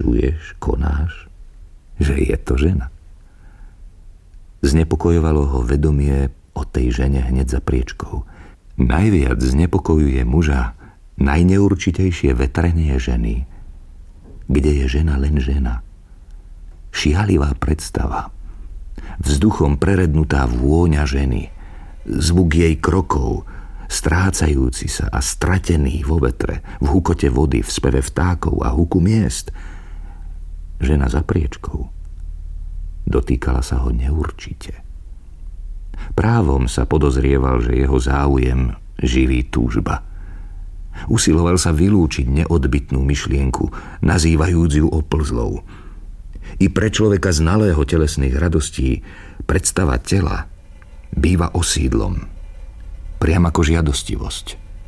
počuješ, konáš, že je to žena. Znepokojovalo ho vedomie o tej žene hneď za priečkou. Najviac znepokojuje muža najneurčitejšie vetrenie ženy, kde je žena len žena. Šialivá predstava, vzduchom prerednutá vôňa ženy, zvuk jej krokov, strácajúci sa a stratený vo vetre, v hukote vody, v speve vtákov a huku miest. Žena za priečkou. Dotýkala sa ho neurčite. Právom sa podozrieval, že jeho záujem živí túžba. Usiloval sa vylúčiť neodbytnú myšlienku, nazývajúc ju oplzlou. I pre človeka znalého telesných radostí predstava tela býva osídlom, priam ako žiadostivosť.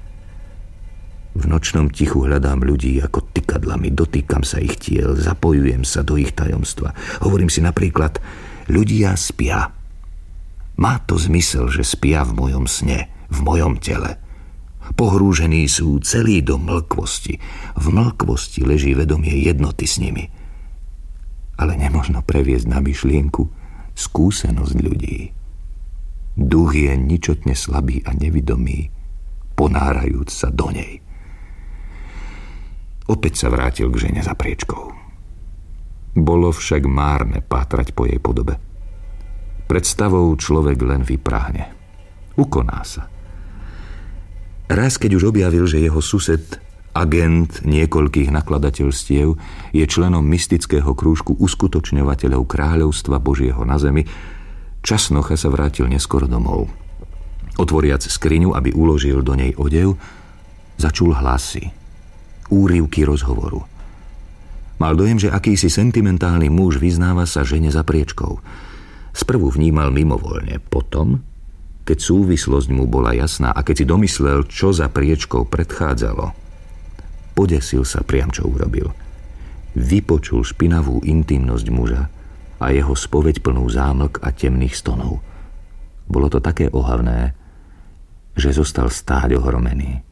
V nočnom tichu hľadám ľudí ako tykadlami, dotýkam sa ich tiel, zapojujem sa do ich tajomstva. Hovorím si napríklad, ľudia spia. Má to zmysel, že spia v mojom sne, v mojom tele. Pohrúžení sú celí do mlkvosti. V mlkvosti leží vedomie jednoty s nimi. Ale nemožno previesť na myšlienku skúsenosť ľudí. Duch je ničotne slabý a nevidomý, ponárajúc sa do nej. Opäť sa vrátil k žene za priečkou. Bolo však márne pátrať po jej podobe. Predstavou človek len vypráhne. Ukoná sa. Raz, keď už objavil, že jeho sused, agent niekoľkých nakladateľstiev, je členom mystického krúžku uskutočňovateľov kráľovstva Božieho na zemi, Časnocha sa vrátil neskoro domov. Otvoriac skriňu, aby uložil do nej odev, začul hlasy, úryvky rozhovoru. Mal dojem, že akýsi sentimentálny muž vyznáva sa žene za priečkou. Sprvu vnímal mimovoľne, potom, keď súvislosť mu bola jasná a keď si domyslel, čo za priečkou predchádzalo, podesil sa priam, čo urobil. Vypočul špinavú intimnosť muža a jeho spoveď plnú zámlk a temných stonov. Bolo to také ohavné, že zostal stáť ohromený.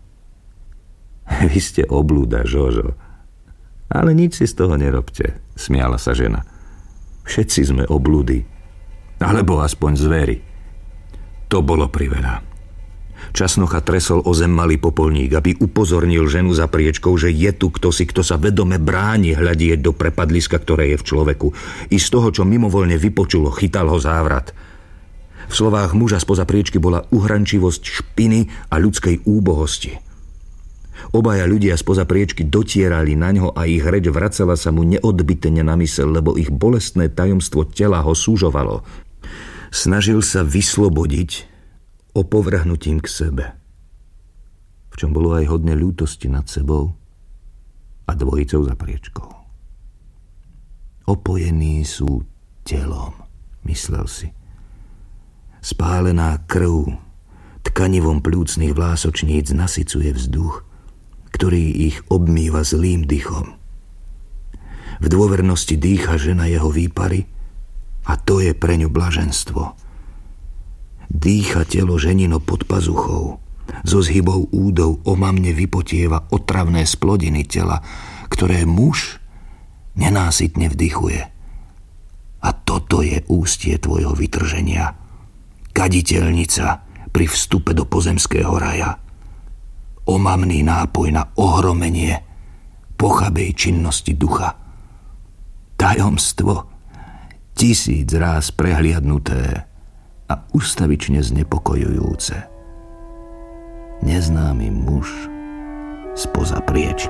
Vy ste oblúda, Žožo. Ale nič si z toho nerobte, smiala sa žena. Všetci sme oblúdy, alebo aspoň zvery. To bolo priveľa. Časnocha tresol o zem malý popolník, aby upozornil ženu za priečkou, že je tu kto sa vedome bráni hľadieť do prepadliska, ktoré je v človeku. I z toho, čo mimovoľne vypočulo, chytal ho závrat. V slovách muža spoza priečky bola uhrančivosť špiny a ľudskej úbohosti. Obaja ľudia spoza priečky dotierali naňho a ich reč vracala sa mu neodbytene na myseľ, lebo ich bolestné tajomstvo tela ho súžovalo. Snažil sa vyslobodiť opovrhnutím k sebe, v čom bolo aj hodne ľútosti nad sebou a dvojicou za priečkou. Opojení sú telom, myslel si. Spálená krv tkanivom pľúcnych vlásočníc nasycuje vzduch, ktorý ich obmýva zlým dychom. V dôvernosti dýcha žena jeho výpary a to je pre ňu blaženstvo. Dýcha telo ženino pod pazuchou, so zhybou údov omamne vypotieva otravné splodiny tela, ktoré muž nenásytne vdychuje. A toto je ústie tvojho vytrženia, kaditeľnica pri vstupe do pozemského raja. Omamný nápoj na ohromenie pochabej činnosti ducha. Tajomstvo 1000 ráz prehliadnuté a ustavične znepokojujúce. Neznámy muž spoza priečky.